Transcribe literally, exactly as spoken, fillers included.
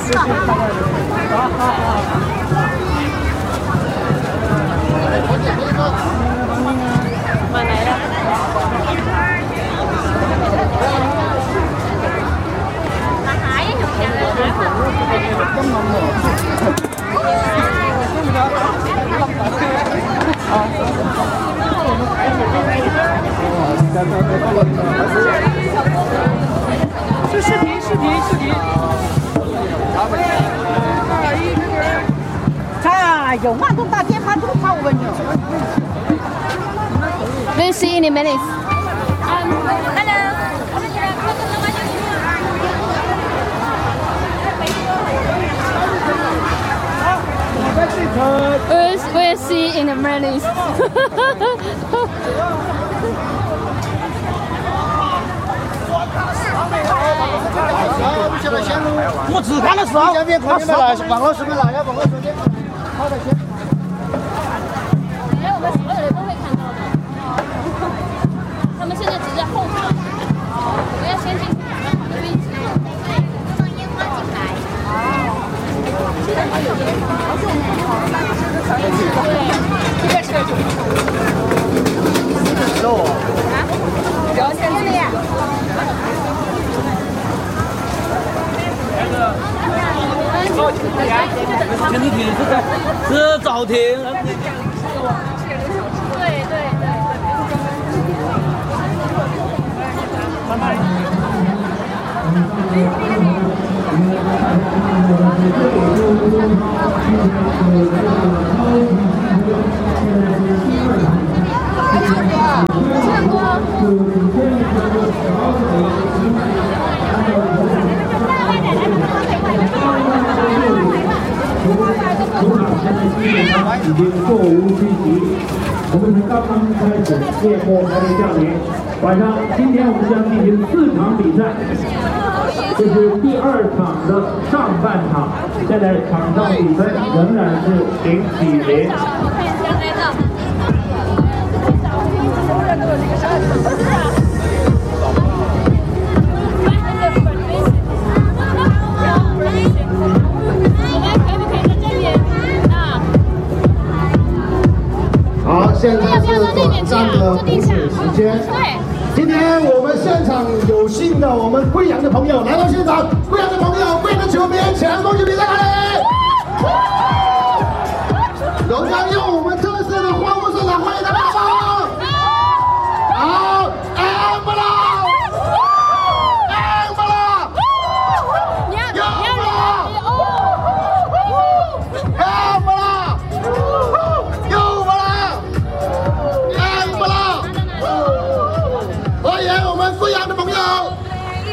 谢谢。好好好。 มาไหนล่ะมาหายอยู่อย่างไรหายคนต้องมองหมด是视频，视频，视频。哎呦，慢动大电慢动跑我呢。 We'll see in a minute. Um, hello. We'll, we'll see in a minute. 我只看了十号，他十号，王老师们来呀，王老师们，好的先。 哎，我们所有人都会看到的。他们现在只在后场，我们要先进去好的位置，放烟花进来。现在还有烟花，对，这个车就。 走。 啊？聊天这里呀。 前几天是在是早停。 对对对。 已经座无虚席，我们才刚刚开始夜幕还没降临。晚上，今天我们将进行四场比赛，这是第二场的上半场。现在场上比分仍然是零比零。 好，现在是短暂的补水时间。今天我们现场有幸的，我们贵阳的朋友来到现场，贵阳的朋友，贵阳的球迷，起来恭喜比赛开始！荣耀用我们特